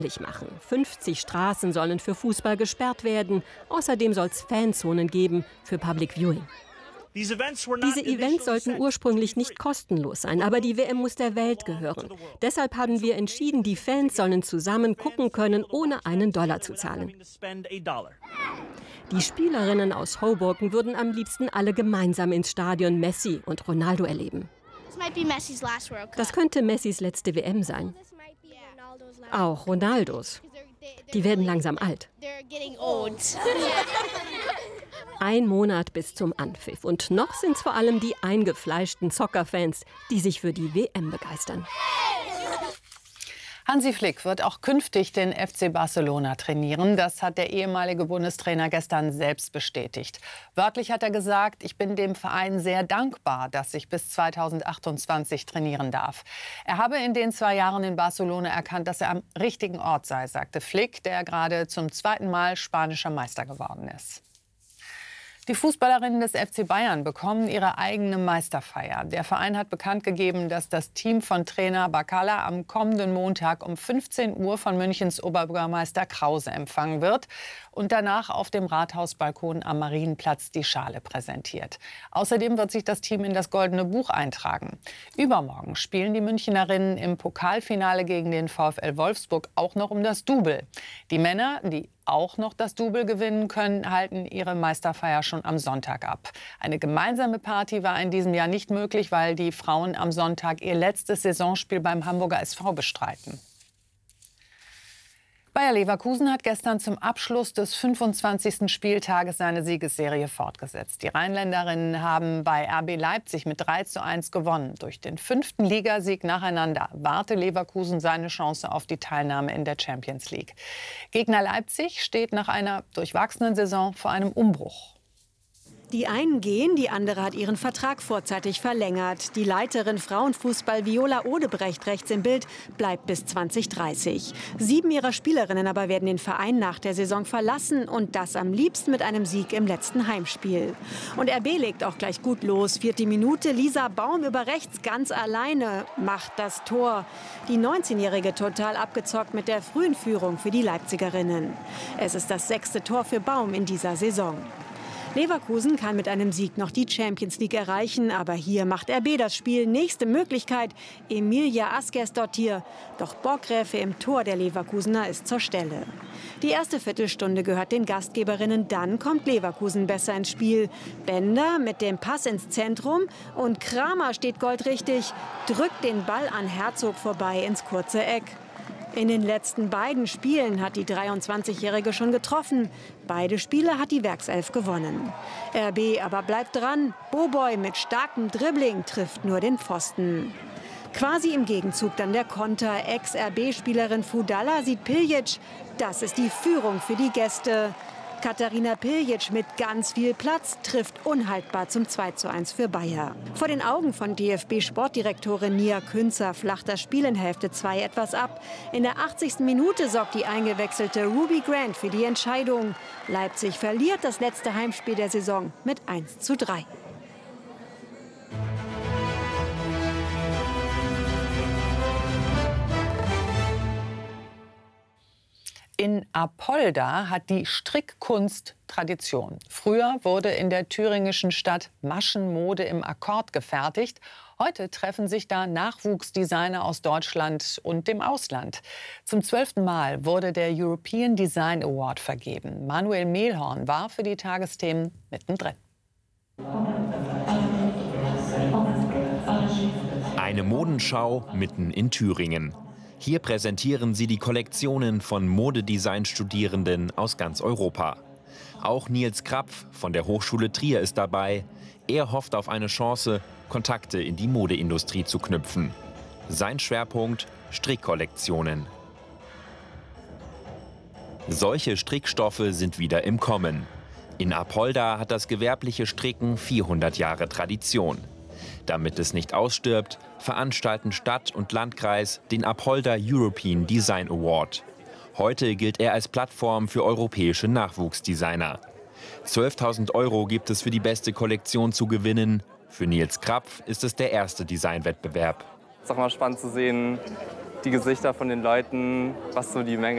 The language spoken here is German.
machen. 50 Straßen sollen für Fußball gesperrt werden. Außerdem soll es Fanzonen geben für Public Viewing. Diese Events sollten ursprünglich nicht kostenlos sein, aber die WM muss der Welt gehören. Deshalb haben wir entschieden, die Fans sollen zusammen gucken können, ohne einen Dollar zu zahlen. Die Spielerinnen aus Hoboken würden am liebsten alle gemeinsam ins Stadion Messi und Ronaldo erleben. Das könnte Messis letzte WM sein. Auch Ronaldos. Die werden langsam alt. Ein Monat bis zum Anpfiff. Und noch sind es vor allem die eingefleischten Soccer-Fans, die sich für die WM begeistern. Hansi Flick wird auch künftig den FC Barcelona trainieren. Das hat der ehemalige Bundestrainer gestern selbst bestätigt. Wörtlich hat er gesagt, ich bin dem Verein sehr dankbar, dass ich bis 2028 trainieren darf. Er habe in den 2 Jahren in Barcelona erkannt, dass er am richtigen Ort sei, sagte Flick, der gerade zum 2. Mal spanischer Meister geworden ist. Die Fußballerinnen des FC Bayern bekommen ihre eigene Meisterfeier. Der Verein hat bekannt gegeben, dass das Team von Trainer Bacala am kommenden Montag um 15 Uhr von Münchens Oberbürgermeister Krause empfangen wird und danach auf dem Rathausbalkon am Marienplatz die Schale präsentiert. Außerdem wird sich das Team in das Goldene Buch eintragen. Übermorgen spielen die Münchnerinnen im Pokalfinale gegen den VfL Wolfsburg auch noch um das Double. Die Männer, die auch noch das Double gewinnen können, halten ihre Meisterfeier schon am Sonntag ab. Eine gemeinsame Party war in diesem Jahr nicht möglich, weil die Frauen am Sonntag ihr letztes Saisonspiel beim Hamburger SV bestreiten. Bayer Leverkusen hat gestern zum Abschluss des 25. Spieltages seine Siegesserie fortgesetzt. Die Rheinländerinnen haben bei RB Leipzig mit 3:1 gewonnen. Durch den 5. Ligasieg nacheinander wahrte Leverkusen seine Chance auf die Teilnahme in der Champions League. Gegner Leipzig steht nach einer durchwachsenen Saison vor einem Umbruch. Die einen gehen, die andere hat ihren Vertrag vorzeitig verlängert. Die Leiterin Frauenfußball Viola Odebrecht, rechts im Bild, bleibt bis 2030. 7 ihrer Spielerinnen aber werden den Verein nach der Saison verlassen und das am liebsten mit einem Sieg im letzten Heimspiel. Und RB legt auch gleich gut los. 4. Minute, Lisa Baum über rechts ganz alleine macht das Tor. Die 19-Jährige total abgezockt mit der frühen Führung für die Leipzigerinnen. Es ist das 6. Tor für Baum in dieser Saison. Leverkusen kann mit einem Sieg noch die Champions League erreichen, aber hier macht RB das Spiel. Nächste Möglichkeit, Emilia Askersdottir. Doch Borggräfe im Tor der Leverkusener ist zur Stelle. Die erste Viertelstunde gehört den Gastgeberinnen, dann kommt Leverkusen besser ins Spiel. Bender mit dem Pass ins Zentrum und Kramer steht goldrichtig, drückt den Ball an Herzog vorbei ins kurze Eck. In den letzten beiden Spielen hat die 23-Jährige schon getroffen. Beide Spiele hat die Werkself gewonnen. RB aber bleibt dran. Boboy mit starkem Dribbling trifft nur den Pfosten. Quasi im Gegenzug dann der Konter. Ex-RB-Spielerin Fudalla sieht Piljic. Das ist die Führung für die Gäste. Katharina Piljic mit ganz viel Platz trifft unhaltbar zum 2:1 für Bayer. Vor den Augen von DFB-Sportdirektorin Nia Künzer flacht das Spiel in Hälfte 2 etwas ab. In der 80. Minute sorgt die eingewechselte Ruby Grant für die Entscheidung. Leipzig verliert das letzte Heimspiel der Saison mit 1:3. In Apolda hat die Strickkunst Tradition. Früher wurde in der thüringischen Stadt Maschenmode im Akkord gefertigt. Heute treffen sich da Nachwuchsdesigner aus Deutschland und dem Ausland. Zum 12. Mal wurde der European Design Award vergeben. Manuel Mehlhorn war für die Tagesthemen mittendrin. Eine Modenschau mitten in Thüringen. Hier präsentieren sie die Kollektionen von Modedesign-Studierenden aus ganz Europa. Auch Nils Krapf von der Hochschule Trier ist dabei. Er hofft auf eine Chance, Kontakte in die Modeindustrie zu knüpfen. Sein Schwerpunkt: Strickkollektionen. Solche Strickstoffe sind wieder im Kommen. In Apolda hat das gewerbliche Stricken 400 Jahre Tradition. Damit es nicht ausstirbt, veranstalten Stadt und Landkreis den Apolda European Design Award. Heute gilt er als Plattform für europäische Nachwuchsdesigner. 12.000 € gibt es für die beste Kollektion zu gewinnen. Für Nils Krapf ist es der erste Designwettbewerb. Es ist auch mal spannend zu sehen, die Gesichter von den Leuten, was so die Menge